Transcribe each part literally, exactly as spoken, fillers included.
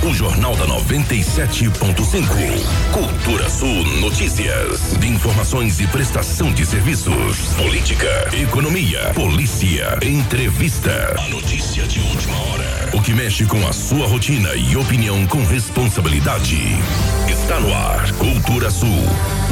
O Jornal da noventa e sete ponto cinco. Cultura Sul Notícias. De informações e prestação de serviços. Política, economia, polícia, entrevista. A notícia de última hora. O que mexe com a sua rotina e opinião com responsabilidade. Está no ar. Cultura Sul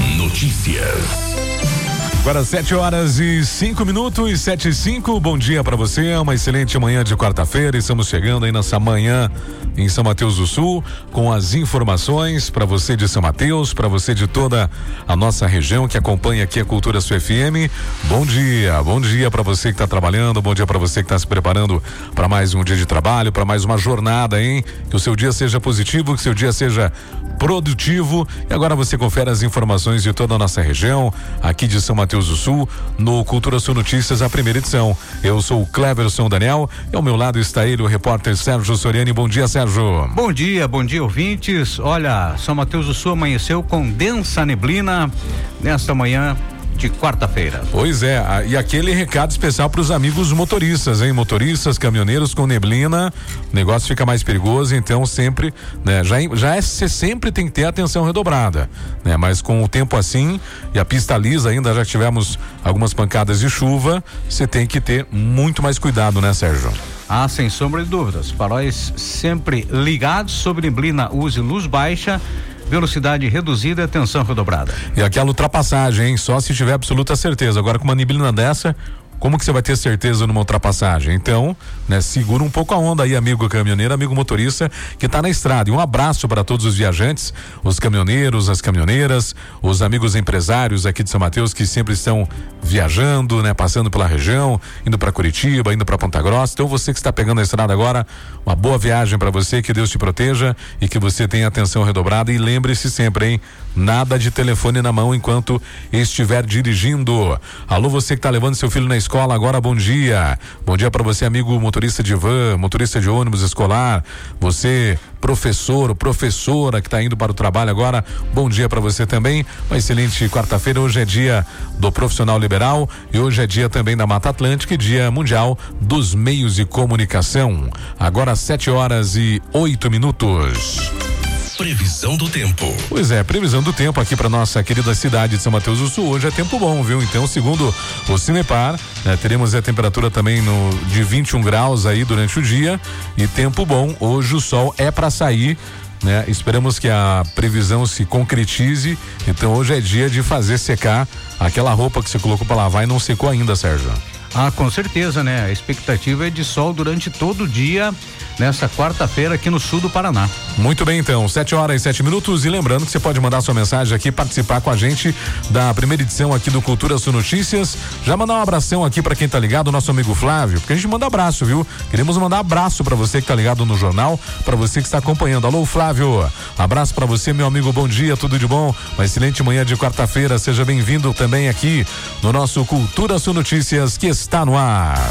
Notícias. Agora sete horas e cinco minutos, sete e cinco. Bom dia para você, uma excelente manhã de quarta-feira. Estamos chegando aí nessa manhã em São Mateus do Sul com as informações para você de São Mateus, para você de toda a nossa região que acompanha aqui a Cultura Sul F M. Bom dia, bom dia para você que está trabalhando, bom dia para você que está se preparando para mais um dia de trabalho, para mais uma jornada, hein? Que o seu dia seja positivo, que o seu dia seja produtivo. E agora você confere as informações de toda a nossa região, aqui de São Mateus do Sul, no Cultura Sul Notícias, a primeira edição. Eu sou o Cleverson Daniel e ao meu lado está ele, o repórter Sérgio Soriani. Bom dia, Sérgio. Bom dia, bom dia, ouvintes. Olha, São Mateus do Sul amanheceu com densa neblina nesta manhã de quarta-feira. Pois é, e aquele recado especial para os amigos motoristas, hein? Motoristas, caminhoneiros com neblina, o negócio fica mais perigoso, então sempre, né? Já, já é, você sempre tem que ter atenção redobrada, né? Mas com o tempo assim e a pista lisa ainda, já tivemos algumas pancadas de chuva, você tem que ter muito mais cuidado, né, Sérgio? Ah, sem sombra de dúvidas. Faróis sempre ligados, sobre neblina, use luz baixa, velocidade reduzida e atenção redobrada. E aquela ultrapassagem, hein? Só se tiver absoluta certeza. Agora, com uma neblina dessa, como que você vai ter certeza numa ultrapassagem? Então, né, segura um pouco a onda aí, amigo caminhoneiro, amigo motorista que está na estrada. E um abraço para todos os viajantes, os caminhoneiros, as caminhoneiras, os amigos empresários aqui de São Mateus que sempre estão viajando, né, passando pela região, indo para Curitiba, indo para Ponta Grossa. Então, você que está pegando a estrada agora, uma boa viagem para você, que Deus te proteja e que você tenha atenção redobrada. E lembre-se sempre, hein? Nada de telefone na mão enquanto estiver dirigindo. Alô, você que está levando seu filho na escola agora, bom dia. Bom dia para você, amigo motorista de van, motorista de ônibus escolar, você professor ou professora que está indo para o trabalho agora, bom dia para você também. Uma excelente quarta-feira. Hoje é dia do profissional liberal e hoje é dia também da Mata Atlântica e dia mundial dos meios de comunicação. Agora sete horas e oito minutos. Previsão do tempo. Pois é, previsão do tempo aqui para nossa querida cidade de São Mateus do Sul. Hoje é tempo bom, viu? Então, segundo o Cimepar, né, teremos a temperatura também no, de vinte e um graus aí durante o dia e tempo bom. Hoje o sol é para sair, né? Esperamos que a previsão se concretize. Então, hoje é dia de fazer secar aquela roupa que você colocou para lavar e não secou ainda, Sérgio. Ah, com certeza, né? A expectativa é de sol durante todo o dia nessa quarta-feira aqui no sul do Paraná. Muito bem, então, sete horas e sete minutos. E lembrando que você pode mandar sua mensagem aqui, participar com a gente da primeira edição aqui do Cultura Sul Notícias. Já mandar um abração aqui para quem tá ligado, o nosso amigo Flávio, porque a gente manda abraço, viu? Queremos mandar abraço para você que tá ligado no jornal, para você que está acompanhando. Alô, Flávio, abraço para você, meu amigo, bom dia, tudo de bom, uma excelente manhã de quarta-feira, seja bem-vindo também aqui no nosso Cultura Sul Notícias, que está no ar.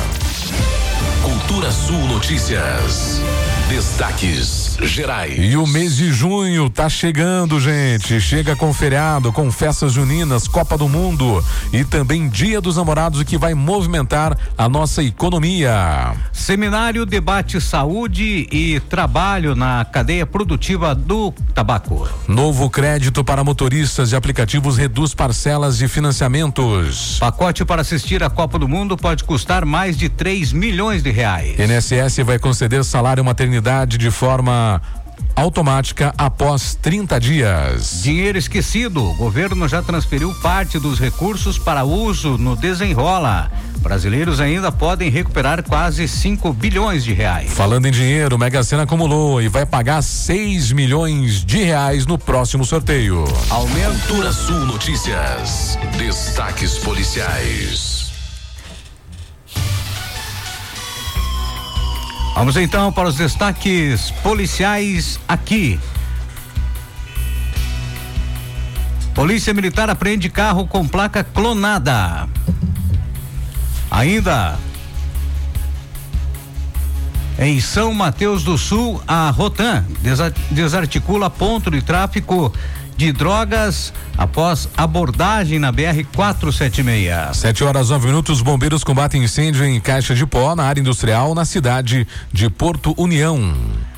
Cultura Sul Notícias. Destaques gerais. E o mês de junho tá chegando, gente. Chega com feriado, com festas juninas, Copa do Mundo e também Dia dos Namorados, o que vai movimentar a nossa economia. Seminário debate saúde e trabalho na cadeia produtiva do tabaco. Novo crédito para motoristas de aplicativos reduz parcelas de financiamentos. Pacote para assistir à Copa do Mundo pode custar mais de três milhões de reais. I N S S vai conceder salário maternidade de forma automática após trinta dias. Dinheiro esquecido. O governo já transferiu parte dos recursos para uso no Desenrola. Brasileiros ainda podem recuperar quase cinco bilhões de reais. Falando em dinheiro, o Mega Sena acumulou e vai pagar seis milhões de reais no próximo sorteio. Aumento. Cultura Sul Notícias. Destaques policiais. Vamos então para os destaques policiais aqui. Polícia Militar apreende carro com placa clonada. Ainda em São Mateus do Sul, a Rotan desarticula ponto de tráfico de drogas após abordagem na B R quatrocentos e setenta e seis. Sete horas, nove minutos, bombeiros combatem incêndio em caixa de pó na área industrial na cidade de Porto União.